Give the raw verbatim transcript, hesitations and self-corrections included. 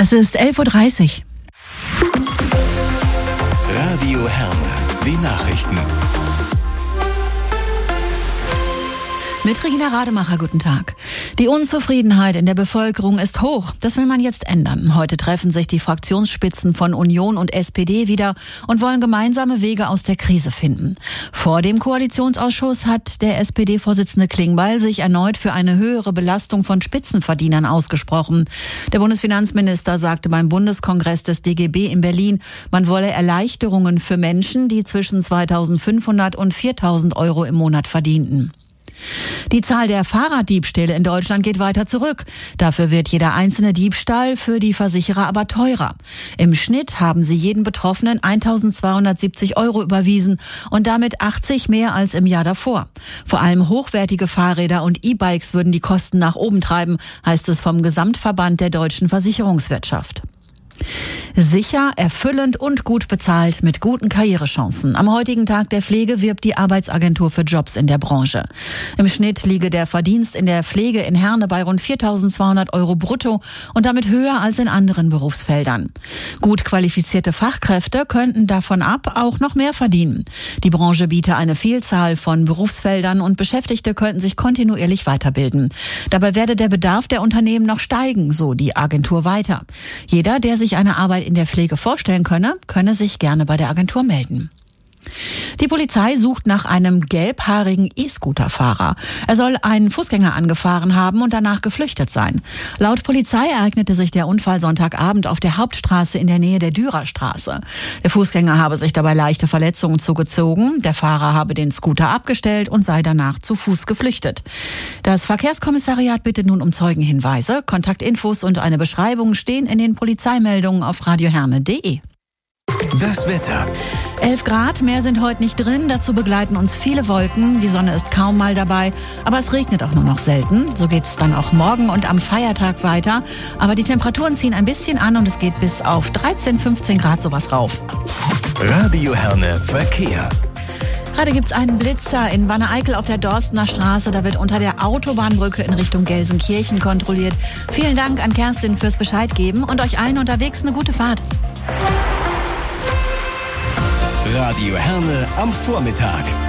Es ist elf Uhr dreißig. Radio Herne, die Nachrichten. Mit Regina Rademacher, guten Tag. Die Unzufriedenheit in der Bevölkerung ist hoch. Das will man jetzt ändern. Heute treffen sich die Fraktionsspitzen von Union und S P D wieder und wollen gemeinsame Wege aus der Krise finden. Vor dem Koalitionsausschuss hat der S P D-Vorsitzende Klingbeil sich erneut für eine höhere Belastung von Spitzenverdienern ausgesprochen. Der Bundesfinanzminister sagte beim Bundeskongress des D G B in Berlin, man wolle Erleichterungen für Menschen, die zwischen zweitausendfünfhundert und viertausend Euro im Monat verdienten. Die Zahl der Fahrraddiebstähle in Deutschland geht weiter zurück. Dafür wird jeder einzelne Diebstahl für die Versicherer aber teurer. Im Schnitt haben sie jeden Betroffenen eintausendzweihundertsiebzig Euro überwiesen und damit achtzig mehr als im Jahr davor. Vor allem hochwertige Fahrräder und E-Bikes würden die Kosten nach oben treiben, heißt es vom Gesamtverband der deutschen Versicherungswirtschaft. Sicher, erfüllend und gut bezahlt mit guten Karrierechancen. Am heutigen Tag der Pflege wirbt die Arbeitsagentur für Jobs in der Branche. Im Schnitt liege der Verdienst in der Pflege in Herne bei rund viertausendzweihundert Euro brutto und damit höher als in anderen Berufsfeldern. Gut qualifizierte Fachkräfte könnten davon ab auch noch mehr verdienen. Die Branche biete eine Vielzahl von Berufsfeldern und Beschäftigte könnten sich kontinuierlich weiterbilden. Dabei werde der Bedarf der Unternehmen noch steigen, so die Agentur weiter. Jeder, der sich eine Arbeit in der Pflege vorstellen könne, könne sich gerne bei der Agentur melden. Die Polizei sucht nach einem gelbhaarigen E-Scooter-Fahrer. Er soll einen Fußgänger angefahren haben und danach geflüchtet sein. Laut Polizei ereignete sich der Unfall Sonntagabend auf der Hauptstraße in der Nähe der Dürerstraße. Der Fußgänger habe sich dabei leichte Verletzungen zugezogen. Der Fahrer habe den Scooter abgestellt und sei danach zu Fuß geflüchtet. Das Verkehrskommissariat bittet nun um Zeugenhinweise. Kontaktinfos und eine Beschreibung stehen in den Polizeimeldungen auf radioherne punkt de. Das Wetter. elf Grad, mehr sind heute nicht drin. Dazu begleiten uns viele Wolken. Die Sonne ist kaum mal dabei, aber es regnet auch nur noch selten. So geht's dann auch morgen und am Feiertag weiter. Aber die Temperaturen ziehen ein bisschen an und es geht bis auf dreizehn, fünfzehn Grad sowas rauf. Radio Herne Verkehr. Gerade gibt's einen Blitzer in Wanne-Eickel auf der Dorstener Straße. Da wird unter der Autobahnbrücke in Richtung Gelsenkirchen kontrolliert. Vielen Dank an Kerstin fürs Bescheid geben und euch allen unterwegs eine gute Fahrt. Radio Herne am Vormittag.